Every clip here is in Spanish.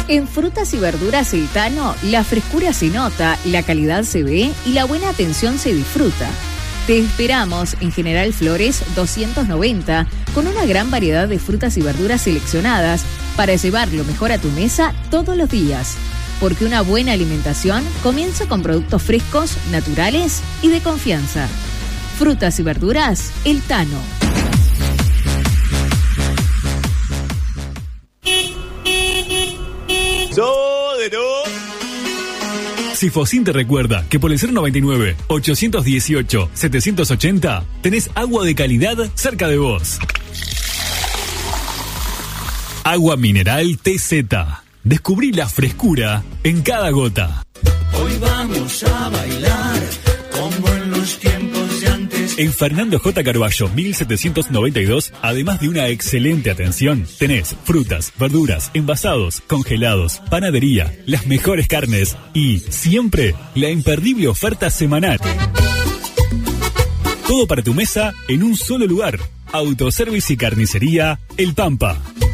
En Frutas y Verduras El Tano, la frescura se nota, la calidad se ve y la buena atención se disfruta. Te esperamos en General Flores 290, con una gran variedad de frutas y verduras seleccionadas para llevar lo mejor a tu mesa todos los días. Porque una buena alimentación comienza con productos frescos, naturales y de confianza. Frutas y Verduras El Tano. Sifocin te recuerda que por el 099 818 780 tenés agua de calidad cerca de vos. Agua mineral TZ. Descubrí la frescura en cada gota. Hoy vamos a bailar como en los tiempos de antes. En Fernando J. Carballo 1792, además de una excelente atención, tenés frutas, verduras, envasados, congelados, panadería, las mejores carnes y siempre la imperdible oferta semanal. Todo para tu mesa en un solo lugar. Autoservice y carnicería El Pampa.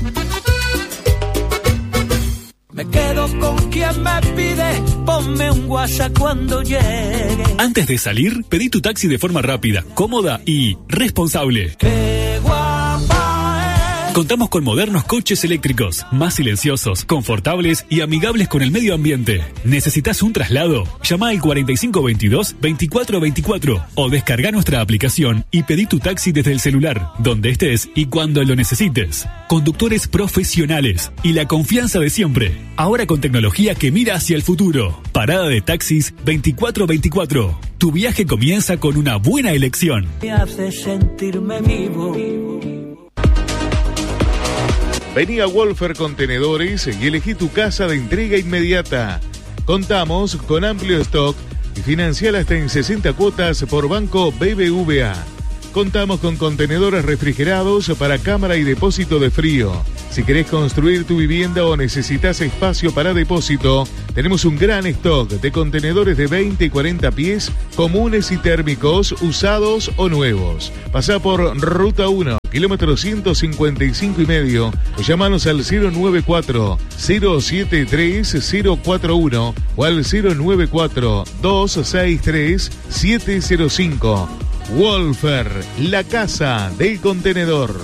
Me quedo con quien me pide, ponme un WhatsApp cuando llegue. Antes de salir, pedí tu taxi de forma rápida, cómoda y responsable. ¡Qué guapa es! Contamos con modernos coches eléctricos, más silenciosos, confortables y amigables con el medio ambiente. ¿Necesitas un traslado? Llama al 4522-2424 o descarga nuestra aplicación y pedí tu taxi desde el celular, donde estés y cuando lo necesites. Conductores profesionales y la confianza de siempre. Ahora con tecnología que mira hacia el futuro. Parada de taxis 2424. Tu viaje comienza con una buena elección. Me hace sentirme vivo. Vení a Wolfer Contenedores y elegí tu casa de entrega inmediata. Contamos con amplio stock y financiar hasta en 60 cuotas por Banco BBVA. Contamos con contenedores refrigerados para cámara y depósito de frío. Si querés construir tu vivienda o necesitas espacio para depósito, tenemos un gran stock de contenedores de 20 y 40 pies, comunes y térmicos, usados o nuevos. Pasá por Ruta 1, kilómetro 155,5, o llámanos al 094-073-041 o al 094-263-705. Wolfer, la casa del contenedor.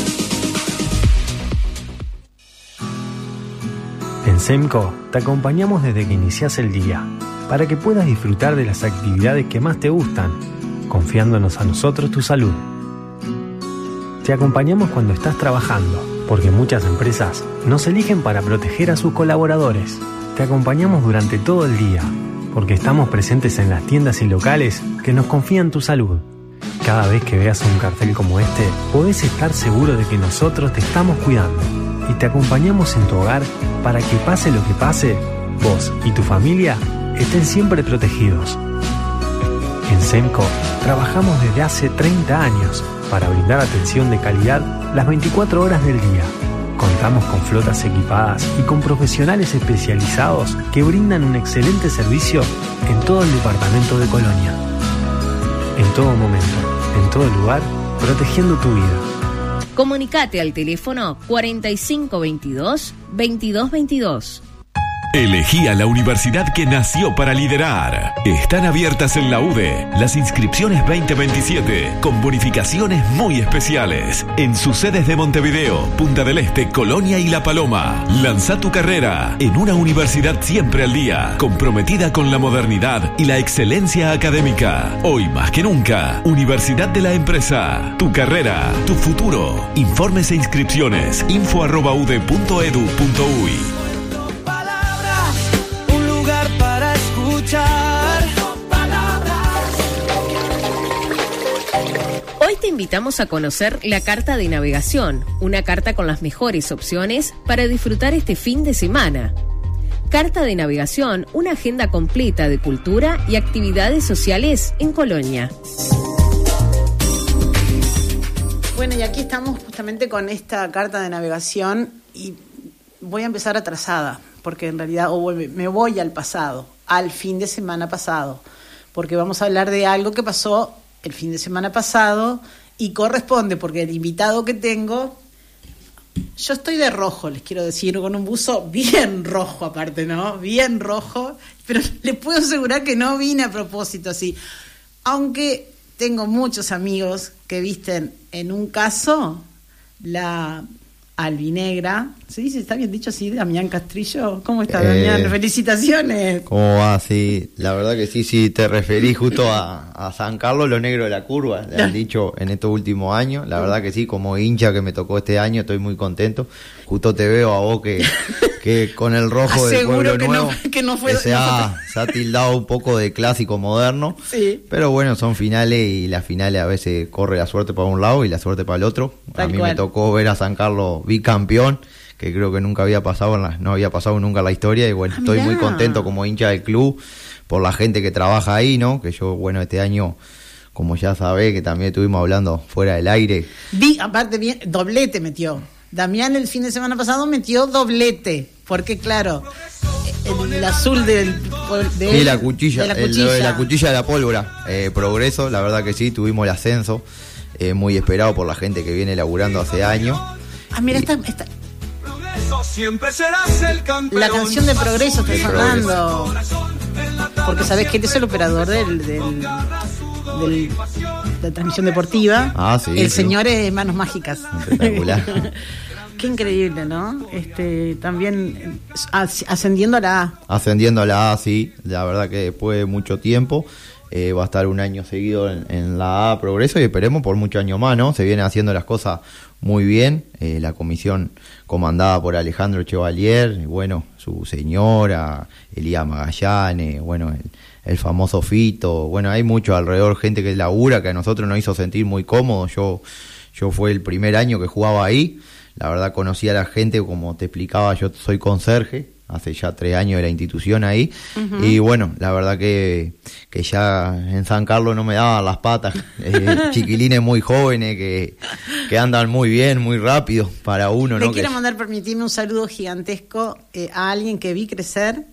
En SEMCO te acompañamos desde que iniciás el día, para que puedas disfrutar de las actividades que más te gustan, confiándonos a nosotros tu salud. Te acompañamos cuando estás trabajando, porque muchas empresas nos eligen para proteger a sus colaboradores. Te acompañamos durante todo el día, porque estamos presentes en las tiendas y locales que nos confían tu salud. Cada vez que veas un cartel como este, podés estar seguro de que nosotros te estamos cuidando y te acompañamos en tu hogar para que pase lo que pase, vos y tu familia estén siempre protegidos. En SEMCO trabajamos desde hace 30 años para brindar atención de calidad las 24 horas del día. Contamos con flotas equipadas y con profesionales especializados que brindan un excelente servicio en todo el departamento de Colonia. En todo momento, en todo lugar, protegiendo tu vida. Comunicate al teléfono 4522-2222. Elegí a la universidad que nació para liderar. Están abiertas en la UDE las inscripciones 2027 con bonificaciones muy especiales en sus sedes de Montevideo, Punta del Este, Colonia y La Paloma. Lanza tu carrera en una universidad siempre al día, comprometida con la modernidad y la excelencia académica. Hoy más que nunca, Universidad de la Empresa. Tu carrera, tu futuro. Informes e inscripciones info@ude.edu.uy. Hoy te invitamos a conocer la carta de navegación, una carta con las mejores opciones para disfrutar este fin de semana. Carta de navegación, una agenda completa de cultura y actividades sociales en Colonia. Bueno, y aquí estamos justamente con esta carta de navegación y voy a empezar atrasada, porque en realidad me voy al pasado, al fin de semana pasado, porque vamos a hablar de algo que pasó el fin de semana pasado y corresponde, porque el invitado que tengo Yo estoy de rojo, les quiero decir, con un buzo bien rojo aparte, ¿no? Bien rojo, pero les puedo asegurar que no vine a propósito así. Aunque tengo muchos amigos que visten en un caso la albinegra. ¿Se dice? ¿Está bien dicho así, Damián Castrillo? ¿Cómo está, Damián? ¡Felicitaciones! ¿Cómo va? Sí, la verdad que sí, te referí justo a San Carlos, lo negro de la curva, le han dicho en estos últimos años. La verdad que sí, como hincha que me tocó este año, estoy muy contento. Justo te veo a vos que con el rojo del Pueblo Nuevo se ha tildado un poco de clásico moderno. Sí. Pero bueno, son finales y las finales a veces corre la suerte para un lado y la suerte para el otro. A mí me tocó ver a San Carlos bicampeón, que creo que nunca había pasado no había pasado nunca en la historia, y bueno, estoy muy contento como hincha del club por la gente que trabaja ahí, ¿no? Que yo, bueno, este año, como ya sabés, que también estuvimos hablando fuera del aire. Aparte bien, doblete metió. Damián el fin de semana pasado metió doblete, porque claro, el azul de la cuchilla, de la cuchilla de la pólvora, Progreso, la verdad que sí, tuvimos el ascenso, muy esperado por la gente que viene laburando hace años. Mira, esta la canción de Progreso está sonando, porque sabés que él es el operador de la transmisión deportiva. Sí, el señor es Manos Mágicas. Espectacular. Qué increíble, ¿no? También ascendiendo a la A. Ascendiendo a la A, sí. La verdad que después de mucho tiempo va a estar un año seguido en la A Progreso y esperemos por muchos años más, ¿no? Se vienen haciendo las cosas muy bien. La comisión comandada por Alejandro Chevalier, y bueno, su señora, Elías Magallanes, bueno, el famoso Fito. Bueno, hay mucho alrededor, gente que labura, que a nosotros nos hizo sentir muy cómodos. Yo fue el primer año que jugaba ahí. La verdad conocí a la gente, como te explicaba, yo soy conserje, hace ya 3 años de la institución ahí, y bueno, la verdad que ya en San Carlos no me daban las patas, chiquilines muy jóvenes que andan muy bien, muy rápido para uno, ¿no? Quiero permitirme un saludo gigantesco a alguien que vi crecer,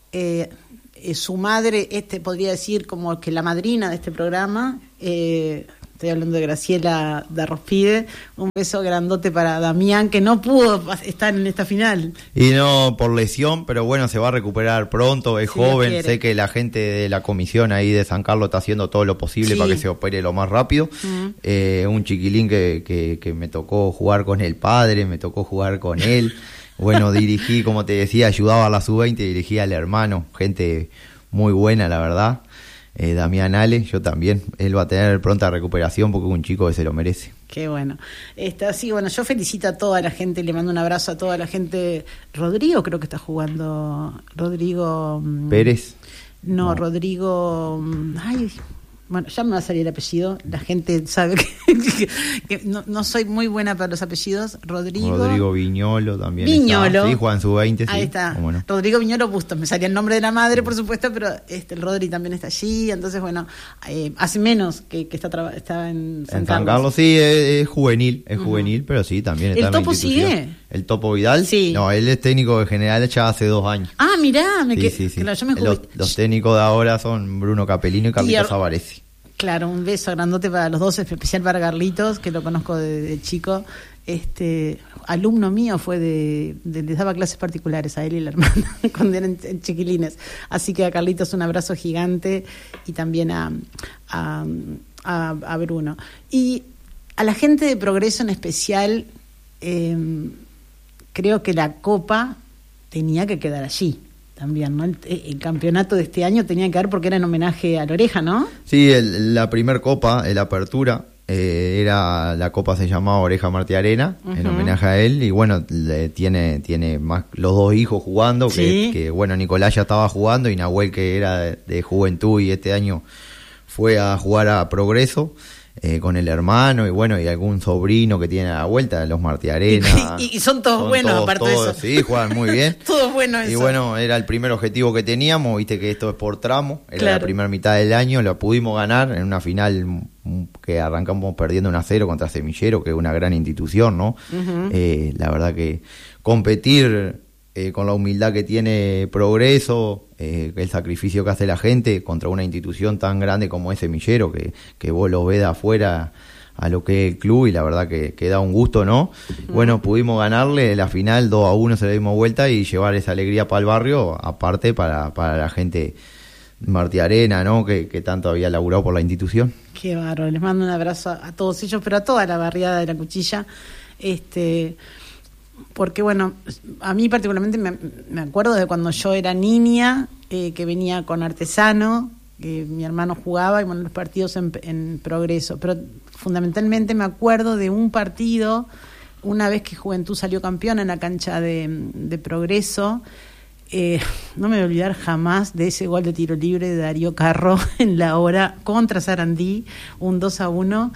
su madre, podría decir como que la madrina de este programa, estoy hablando de Graciela de Rospide. Un beso grandote para Damián, que no pudo estar en esta final. Y no por lesión, pero bueno, se va a recuperar pronto, es joven. Sé que la gente de la comisión ahí de San Carlos está haciendo todo lo posible para que se opere lo más rápido. Un chiquilín que me tocó jugar con el padre, me tocó jugar con él. Bueno, dirigí, como te decía, ayudaba a la sub-20, dirigía al hermano, gente muy buena, la verdad. Damián Ale, yo también, él va a tener pronta recuperación porque es un chico que se lo merece. Qué bueno. Sí, bueno, yo felicito a toda la gente, le mando un abrazo a toda la gente. Rodrigo creo que está jugando, Rodrigo Pérez. No, Rodrigo, bueno, ya me va a salir el apellido, la gente sabe que no soy muy buena para los apellidos. Rodrigo Viñolo también. Viñolo. Está. Sí, Juan Sub-20, sí. Ahí está. No? Rodrigo Viñolo Bustos, me salía el nombre de la madre, por supuesto, pero el Rodri también está allí, entonces bueno, hace menos que está en San Carlos. Sí, es juvenil, pero sí, también está en la institución. ¿El Topo sigue? ¿El Topo Vidal? Sí. No, él es técnico de general ya hace 2 años. Mirá, sí. Claro, yo me jugué. Los técnicos de ahora son Bruno Capellino y Carlitos Zavaresi. Claro, un beso grandote para los dos, especial para Carlitos, que lo conozco de chico. Alumno mío les daba clases particulares a él y la hermana cuando eran chiquilines. Así que a Carlitos un abrazo gigante y también a Bruno. Y a la gente de Progreso en especial, creo que la Copa tenía que quedar allí. También, ¿no? El campeonato de este año tenía que dar porque era en homenaje a la Oreja, ¿no? Sí, la primer copa, la apertura, la copa se llamaba Oreja Martí Arena, en homenaje a él, y bueno, tiene más los 2 hijos jugando, ¿sí? que bueno, Nicolás ya estaba jugando, y Nahuel, que era de Juventud, y este año fue a jugar a Progreso, con el hermano, y bueno, y algún sobrino que tiene a la vuelta, los Martí Arena. y son todos buenos, aparte de eso. Sí, juegan muy bien. Todos buenos eso. Y bueno, era el primer objetivo que teníamos, viste que esto es por tramo, era claro. La primera mitad del año, lo pudimos ganar en una final que arrancamos perdiendo 1-0 contra Semillero, que es una gran institución, ¿no? La verdad que competir con la humildad que tiene Progreso, el sacrificio que hace la gente contra una institución tan grande como es Semillero, que vos lo ves de afuera a lo que es el club, y la verdad que da un gusto, ¿no? Bueno, pudimos ganarle la final 2-1, se le dimos vuelta y llevar esa alegría para el barrio, aparte para la gente Martí Arena, ¿no? Que tanto había laburado por la institución. Qué bárbaro, les mando un abrazo a todos ellos, pero a toda la barriada de La Cuchilla, porque bueno, a mí particularmente me acuerdo de cuando yo era niña, que venía con Artesano, que mi hermano jugaba, y bueno, los partidos en Progreso, pero fundamentalmente me acuerdo de un partido, una vez que Juventud salió campeona en la cancha de Progreso. No me voy a olvidar jamás de ese gol de tiro libre de Darío Carro en la hora contra Sarandí, un 2-1.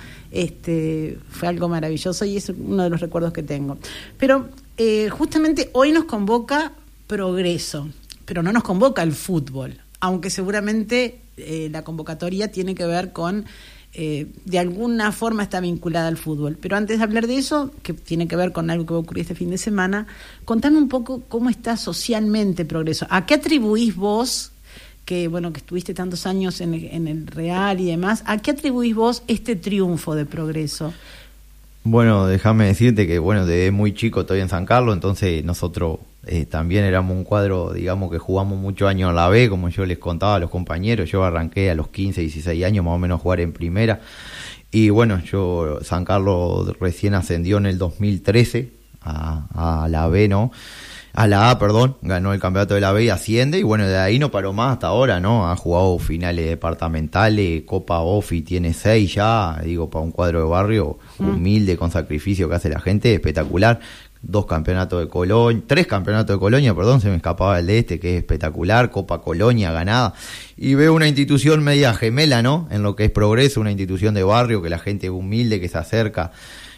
Fue algo maravilloso y es uno de los recuerdos que tengo. Pero justamente hoy nos convoca Progreso, pero no nos convoca el fútbol, aunque seguramente la convocatoria tiene que ver con, de alguna forma está vinculada al fútbol. Pero antes de hablar de eso, que tiene que ver con algo que va a ocurrir este fin de semana, contame un poco cómo está socialmente Progreso. ¿A qué atribuís vos, que bueno, que estuviste tantos años en el Real y demás, a qué atribuís vos este triunfo de Progreso? Bueno, déjame decirte que bueno, desde muy chico estoy en San Carlos, entonces nosotros también éramos un cuadro, digamos, que jugamos muchos años en la B, como yo les contaba a los compañeros. Yo arranqué a los 15, 16 años más o menos a jugar en primera, y bueno, San Carlos recién ascendió en el 2013 a la B, ¿no? A la A, perdón, ganó el campeonato de la B y asciende, y bueno, de ahí no paró más hasta ahora, ¿no? Ha jugado finales departamentales, Copa Ofi, tiene 6 ya, digo, para un cuadro de barrio humilde, con sacrificio que hace la gente, espectacular. 3 campeonatos de Colonia, perdón, se me escapaba el de que es espectacular, Copa Colonia ganada, y veo una institución media gemela, ¿no? En lo que es Progreso, una institución de barrio, que la gente humilde que se acerca.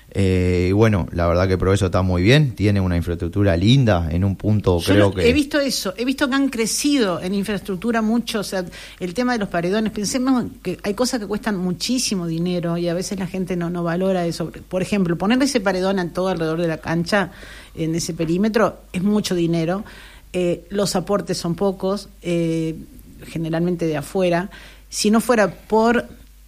Y bueno, la verdad que Progreso está muy bien, tiene una infraestructura linda, en un punto creo que... He visto eso, he visto que han crecido en infraestructura mucho, o sea, el tema de los paredones, pensemos que hay cosas que cuestan muchísimo dinero y a veces la gente no valora eso. Por ejemplo, ponerle ese paredón a todo alrededor de la cancha, en ese perímetro, es mucho dinero, los aportes son pocos, generalmente de afuera. Si no fuera por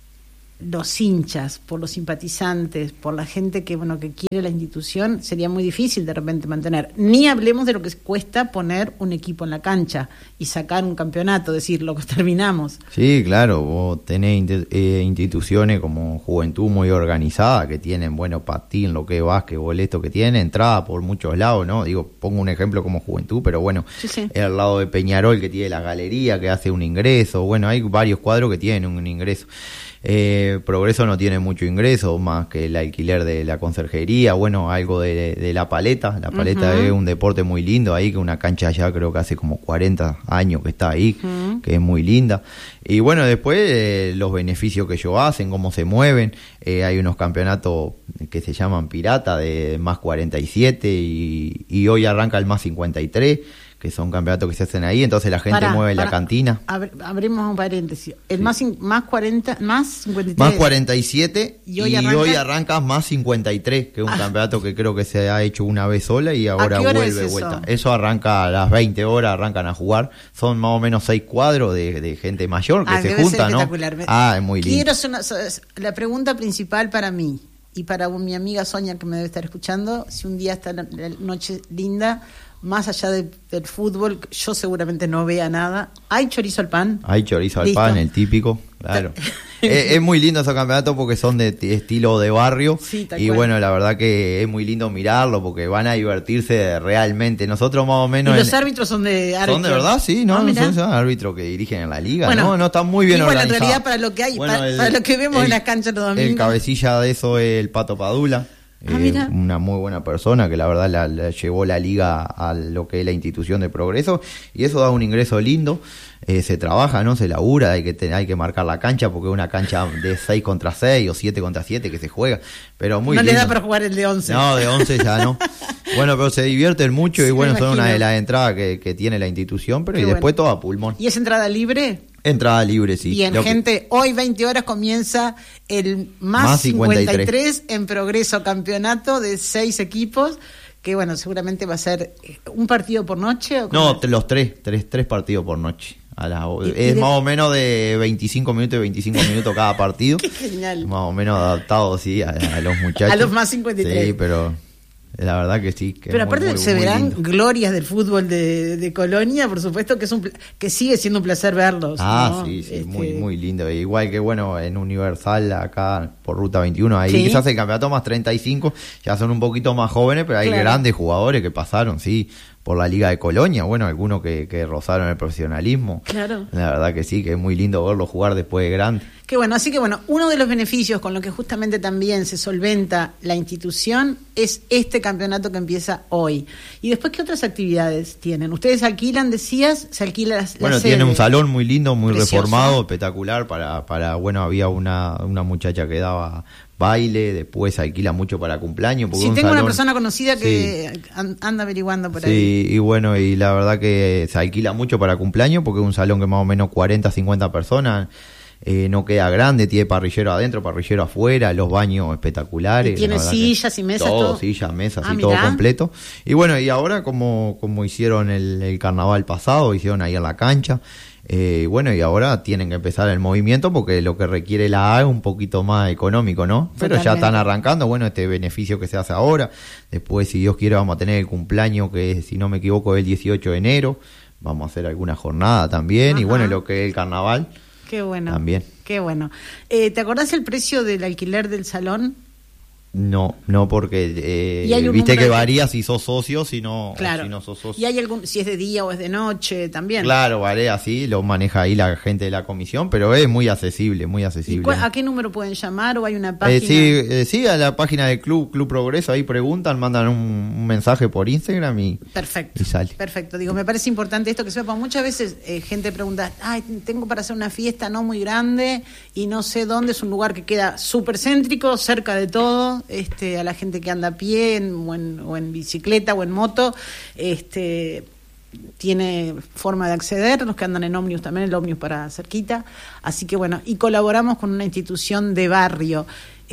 los hinchas, por los simpatizantes, por la gente que quiere la institución, sería muy difícil de repente mantener. Ni hablemos de lo que cuesta poner un equipo en la cancha y sacar un campeonato, decir, lo que terminamos. Sí, claro, vos tenés instituciones como Juventud muy organizada, que tienen, patín, lo que es básquetbol, esto que tiene, entrada por muchos lados, ¿no? Digo, pongo un ejemplo como Juventud, pero bueno, sí. Al lado de Peñarol, que tiene la galería, que hace un ingreso, bueno, hay varios cuadros que tienen un ingreso. Progreso no tiene mucho ingreso, más que el alquiler de la conserjería, bueno, algo de la paleta. La paleta es un deporte muy lindo ahí, que una cancha ya creo que hace como 40 años que está ahí, que es muy linda. Y bueno, después los beneficios que ellos hacen, cómo se mueven, hay unos campeonatos que se llaman Pirata de más 47 y hoy arranca el más 53, que son campeonatos que se hacen ahí, entonces la gente mueve la cantina. Abrimos un paréntesis. El más 40, más 53. Más 47 y hoy arranca más 53, que es un campeonato que creo que se ha hecho una vez sola y ahora vuelve vuelta. Eso arranca a las 20 horas, arrancan a jugar. Son más o menos 6 cuadros de gente mayor que se juntan, ¿no? Es muy lindo. Quiero hacer la pregunta principal para mí y para mi amiga Sonia, que me debe estar escuchando, si un día está la noche linda, más allá del fútbol, yo seguramente no vea nada. ¿Hay chorizo al pan? Hay chorizo al pan, el típico, claro. Es muy lindo esos campeonatos porque son de estilo de barrio, sí, y bueno, la verdad que es muy lindo mirarlo porque van a divertirse realmente. Nosotros más o menos... ¿Y los árbitros son de árbitros? ¿Son de verdad? Sí, ¿no? Son árbitros que dirigen en la liga, bueno, no están muy bien organizados. En realidad para lo que hay, para lo que vemos en las canchas los domingos. El cabecilla de eso es el Pato Padula. Una muy buena persona que la verdad la llevó la liga a lo que es la institución de Progreso, y eso da un ingreso lindo. Se trabaja, ¿no? Se labura, hay que marcar la cancha porque es una cancha de 6 contra 6 o 7 contra 7 que se juega, pero muy lindo. No le da para jugar el de 11. No, de 11 ya no. Bueno, pero se divierten mucho, sí, y bueno, son una de las entradas que tiene la institución, pero y después todo a pulmón. ¿Y es entrada libre? Entrada libre, sí. Bien, gente, hoy 20 horas comienza el más 53 en Progreso, campeonato de 6 equipos, que bueno, seguramente va a ser un partido por noche. ¿o no, los tres partidos por noche. Es más o menos de 25 minutos y 25 minutos cada partido. Qué genial. Más o menos adaptado, sí, a los muchachos. A los más 53. Sí, pero la verdad que sí. Que pero aparte se verán lindo. glorias del fútbol de Colonia, por supuesto que sigue siendo un placer verlos. ¿no? Sí, muy lindo. Igual que bueno, en Universal, acá por Ruta 21, ahí ¿Sí? quizás el campeonato más 35, ya son un poquito más jóvenes, pero hay grandes jugadores que pasaron, sí, por la Liga de Colonia, bueno, algunos que rozaron el profesionalismo. Claro. La verdad que sí, que es muy lindo verlos jugar después de grande. Qué bueno, así que bueno, uno de los beneficios con lo que justamente también se solventa la institución es este campeonato que empieza hoy. Y después, ¿qué otras actividades tienen? ¿Ustedes alquilan, decías? ¿Se alquila la Bueno, sede? tiene un salón muy lindo, muy Precioso. reformado, espectacular, bueno, había una muchacha que daba baile, después alquila mucho para cumpleaños. Sí, tengo una persona conocida que anda averiguando por ahí. Sí, y bueno, y la verdad que se alquila mucho para cumpleaños porque es un salón que más o menos 40, 50 personas, no queda grande, tiene parrillero adentro, parrillero afuera, los baños espectaculares. ¿Y tiene sillas y mesas? Todo, sillas, mesas y mirá. todo completo. Y bueno, y ahora como hicieron el carnaval pasado, hicieron ahí en la cancha. Bueno, y ahora tienen que empezar el movimiento porque lo que requiere la A es un poquito más económico, ¿no? Pero ya están arrancando, bueno, este beneficio que se hace ahora. Después, si Dios quiere, vamos a tener el cumpleaños que, si no me equivoco, es el 18 de enero. Vamos a hacer alguna jornada también. Ajá. Y bueno, lo que es el carnaval. Qué bueno. También. Qué bueno. ¿Te acordás el precio del alquiler del salón? No, porque ¿Y hay un viste número que de- varía si sos socio, si no, Claro. o si no sos socio. ¿Y hay si es de día o es de noche también? Claro, varía así, lo maneja ahí la gente de la comisión, pero es muy accesible, muy ¿Y accesible. a qué número pueden llamar o hay una página? Sí, a la página del Club Progreso, ahí preguntan, mandan un mensaje por Instagram y Perfecto. y sale. Perfecto. Digo, me parece importante esto que sepa. Muchas veces gente pregunta, tengo para hacer una fiesta no muy grande y no sé dónde. Es un lugar que queda súper céntrico, cerca de todo. A la gente que anda a pie o en bicicleta o en moto, tiene forma de acceder. Los que andan en ómnibus también, el ómnibus para cerquita. Así que bueno, y colaboramos con una institución de barrio.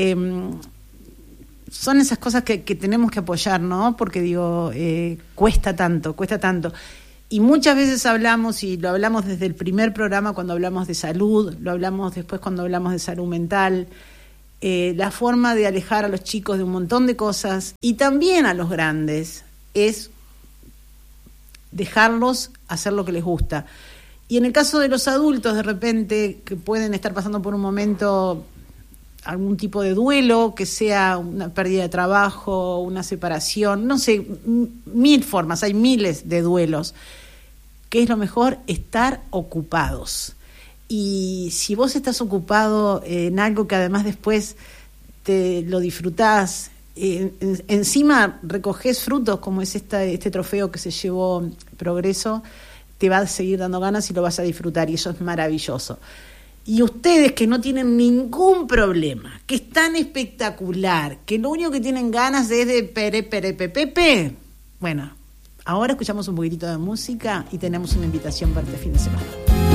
Son esas cosas que tenemos que apoyar, ¿no? Porque digo, cuesta tanto. Y muchas veces hablamos, y lo hablamos desde el primer programa cuando hablamos de salud, lo hablamos después cuando hablamos de salud mental, la forma de alejar a los chicos de un montón de cosas y también a los grandes es dejarlos hacer lo que les gusta. Y en el caso de los adultos, de repente, que pueden estar pasando por un momento algún tipo de duelo, que sea una pérdida de trabajo, una separación, no sé, mil formas, hay miles de duelos. ¿Qué es lo mejor? Estar ocupados. Y si vos estás ocupado en algo que además después te lo disfrutás, encima recogés frutos como es este trofeo que se llevó Progreso, te va a seguir dando ganas y lo vas a disfrutar y eso es maravilloso. Y ustedes que no tienen ningún problema, que es tan espectacular, que lo único que tienen ganas es de pepe, bueno, ahora escuchamos un poquitito de música y tenemos una invitación para este fin de semana.